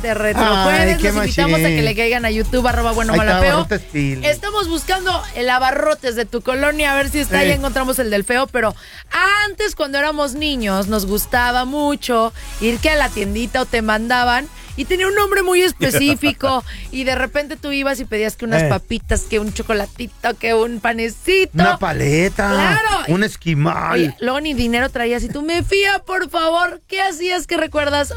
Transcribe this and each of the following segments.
este retrojueves. Los invitamos a que le caigan a YouTube, @buenomalafeo. Estamos buscando el abarrotes de tu colonia, a ver si está ahí, encontramos el del feo, pero antes, cuando éramos niños, nos gustaba mucho ir que a la tiendita o te mandaban y tenía un nombre muy específico y de repente tú ibas y pedías que unas papitas, que un chocolatito, que un panecito. Una paleta. Claro. Un esquimal. Oye, luego ni dinero traías y tú, me fía, por favor. ¿Qué hacías que recuerdas?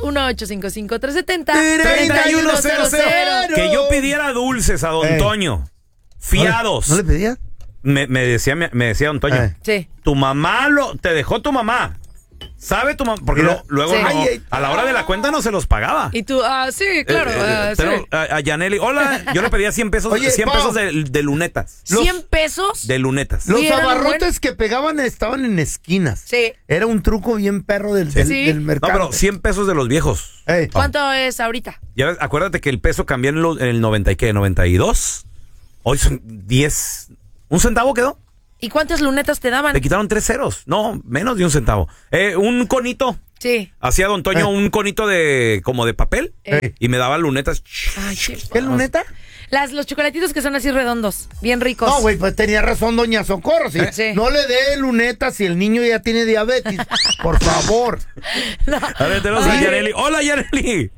1-855-370-3100. Que yo pidiera dulces a Don Toño. Fiados. ¿No le pedías? Me decía Don Toño. Sí. Tu mamá te dejó tu mamá. ¿Sabe tu mamá? Porque luego a la hora de la cuenta no se los pagaba. Y tú, sí, claro. A Yaneli, hola, yo le pedía 100 pesos, Oye, 100 pesos de lunetas. ¿100 pesos? De lunetas. Los abarrotes que pegaban estaban en esquinas. Sí. Era un truco bien perro del mercado. No, pero 100 pesos de los viejos. ¿Cuánto es ahorita? Ya ves, acuérdate que el peso cambió en el 90 y qué, 92. Hoy son 10. ¿Un centavo quedó? ¿Y cuántas lunetas te daban? Le quitaron 3 ceros. No, menos de un centavo. Un conito. Sí. Hacía Don Toño un conito como de papel y me daba lunetas. Ay, ¿Qué luneta? Los chocolatitos que son así redondos, bien ricos. No, güey, pues tenía razón doña Socorro. ¿Sí? Sí. No le dé lunetas si el niño ya tiene diabetes. Por favor. No. A ver, tenemos a Yaneli. Hola, Yaneli.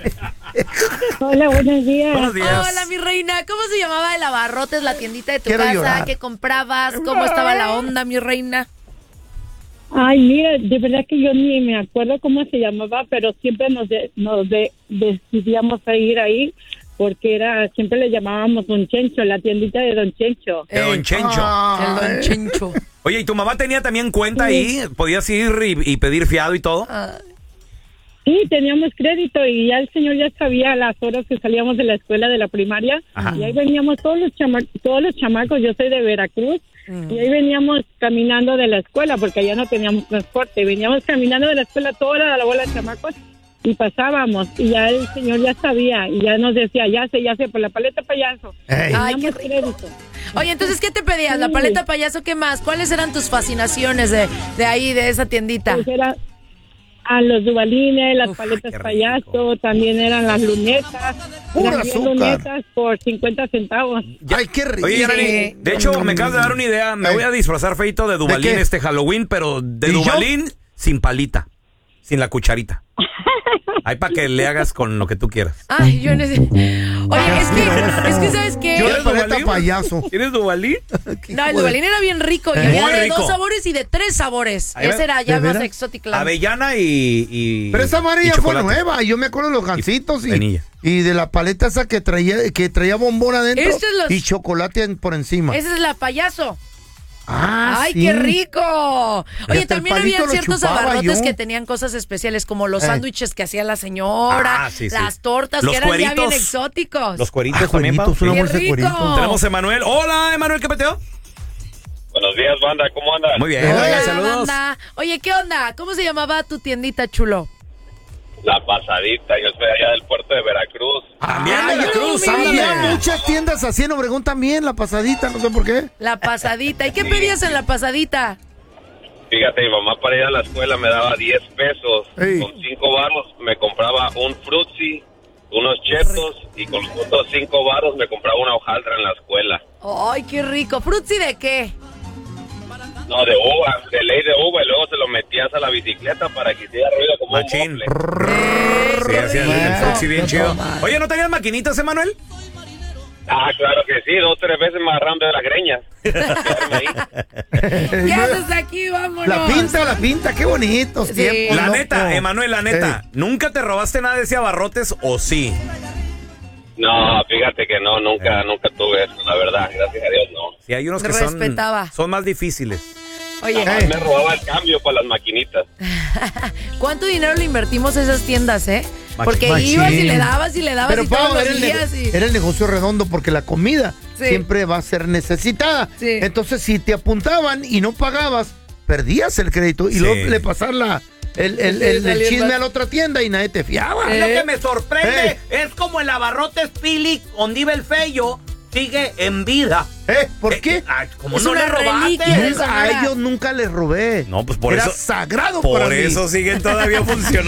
Hola, buenos días. Buenos días. Hola, mi reina. ¿Cómo se llamaba el abarrotes, la tiendita de tu Quiero casa? llorar. ¿Qué comprabas? ¿Cómo estaba la onda, mi reina? Ay, mira, de verdad que yo ni me acuerdo cómo se llamaba, pero siempre nos decidíamos a ir ahí porque siempre le llamábamos Don Chencho, la tiendita de Don Chencho. De Don Chencho. El Don Chencho. Oye, ¿y tu mamá tenía también cuenta ahí? ¿Podías ir y pedir fiado y todo? Sí, teníamos crédito y ya el señor ya sabía las horas que salíamos de la escuela de la primaria. Ajá. Y ahí veníamos todos los chamacos, yo soy de Veracruz, y ahí veníamos caminando de la escuela porque allá no teníamos transporte. Veníamos caminando de la escuela toda la bola de chamacos y pasábamos y ya el señor ya sabía y ya nos decía, ya sé, por la paleta payaso. Ay, qué Teníamos rico. crédito. Oye, entonces, ¿qué te pedías? ¿La Sí. paleta payaso? ¿Qué más? ¿Cuáles eran tus fascinaciones de ahí, de esa tiendita? Pues era a los dubalines, las Uf, paletas qué rico. payaso, también eran las lunetas. Pura Eran 10 azúcar. lunetas por 50 centavos. Ay, qué rico. Oye, Yaneli, de hecho, me acabas de dar una idea. Me voy a disfrazar, feito, de Dubalín qué? este Halloween, pero de ¿Y yo? Dubalín sin palita, sin la cucharita. Ahí para que le hagas con lo que tú quieras. Ay, yo necesito... Oye, es que ¿sabes qué? Yo de ¿Quieres paleta Dubalín? payaso. ¿Quieres Dubalín? No, el dubalín era bien rico. Y Muy había de rico. 2 sabores y de 3 sabores. Ahí va. Ese era ya ¿De más veras? exótico. Avellana y Pero esa y amarilla fue chocolate. nueva. Yo me acuerdo de los gancitos y vainilla. y de la paleta esa que traía bombón adentro Este es los- y chocolate por encima. Esa es la payaso. Ah, ¡Ay, sí. qué rico! Oye, hasta el también palito había lo ciertos chupaba abarrotes yo. que tenían cosas especiales, como los sándwiches que hacía la señora, Ah, sí, sí. las tortas Los que eran ya bien cueritos. exóticos. Los cueritos también, cueritos, Pau. una ¡Qué bolsa de rico! cueritos. Tenemos a Emanuel. Hola, Emanuel, ¿qué peteo? Buenos días, banda, ¿cómo andan? Muy bien, Hola, oiga, saludos. banda. Oye, ¿qué onda? ¿Cómo se llamaba tu tiendita, chulo? La Pasadita, yo soy allá del puerto de Veracruz. También Ay, Veracruz, había ándale. muchas tiendas así en Obregón también, la pasadita, no sé por qué. La pasadita. ¿Y qué pedías en la pasadita? Fíjate, mi mamá para ir a la escuela me daba 10 pesos. Ey. Con 5 varos me compraba un frutzi, unos chetos y con los otros 5 varos me compraba una hojaldra en la escuela. ¡Ay, qué rico! ¿Frutzi de qué? No, de uva, de ley de uva y luego se lo metías a la bicicleta para que hiciera ruido como Machín. un mofle. Sí, ¡Qué hacía el rico! frutzi bien chido. Oye, ¿no tenías maquinitas, Emanuel? Ah, claro que sí, 2 o 3 veces me agarraron de las greñas. Quedarme ahí. ¿Qué haces aquí? Vámonos. La pinta, qué bonitos Sí. tiempos. La loco. neta, Emanuel, la neta. ¿Nunca te robaste nada de ese abarrotes o sí? No, fíjate que no, nunca tuve eso, la verdad, gracias a Dios no. Sí, hay unos que Respetaba. son más difíciles. Oye, Me robaba el cambio para las maquinitas. ¿cuánto dinero le invertimos a esas tiendas, Porque Machín. ibas y le dabas Pero y todos Pau, los era días y... el negocio redondo porque la comida Sí. siempre va a ser necesitada. Sí. Entonces, si te apuntaban y no pagabas, perdías el crédito y Sí. luego le pasas el salía chisme más. a la otra tienda y nadie te fiaba. Lo que me sorprende es como el abarrotes Pili, donde iba el feyo, sigue en vida. ¿Por qué? Como Es no una le robaste. reliquia de Nunca, a Sonora. ellos nunca les robé. No, pues por Era eso. sagrado Por para mí. eso siguen todavía funcionando.